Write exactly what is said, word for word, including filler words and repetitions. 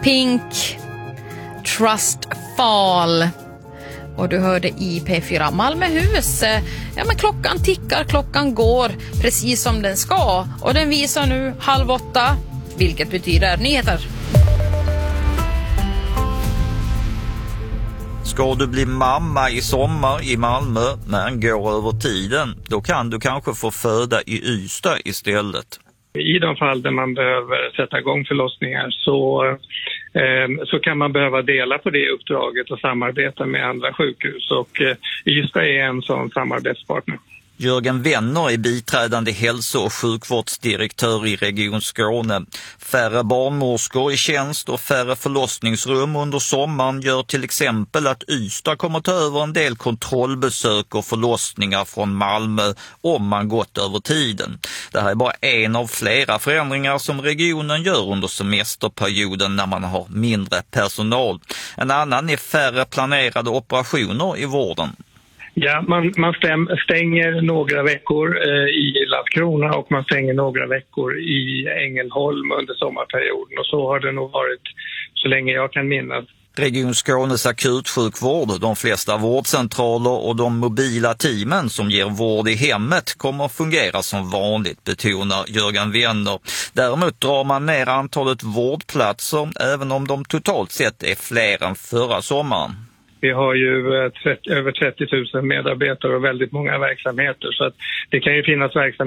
Pink, Trust Fall. Och du hörde i P fyra Malmöhus. Ja, men klockan tickar, klockan går precis som den ska. Och den visar nu halv åtta, vilket betyder nyheter. Ska du bli mamma i sommar i Malmö men går över tiden, då kan du kanske få föda i Ystad istället. I de fall där man behöver sätta igång förlossningar så, eh, så kan man behöva dela på det uppdraget och samarbeta med andra sjukhus. Och eh, Ystad är en sån samarbetspartner. Jörgen Wenner är biträdande hälso- och sjukvårdsdirektör i Region Skåne. Färre barnmorskor i tjänst och färre förlossningsrum under sommaren gör till exempel att Ystad kommer ta över en del kontrollbesök och förlossningar från Malmö om man gått över tiden. Det här är bara en av flera förändringar som regionen gör under semesterperioden när man har mindre personal. En annan är färre planerade operationer i vården. Ja, man, man stäm, stänger några veckor eh, i Landskrona och man stänger några veckor i Ängelholm under sommarperioden. Och så har det nog varit så länge jag kan minnas. Region Skånes akutsjukvård, de flesta vårdcentraler och de mobila teamen som ger vård i hemmet kommer att fungera som vanligt, betonar Jörgen Wenner. Däremot drar man ner antalet vårdplatser även om de totalt sett är fler än förra sommaren. Vi har ju trettio, över trettio tusen medarbetare och väldigt många verksamheter, så att det kan ju finnas verksamheter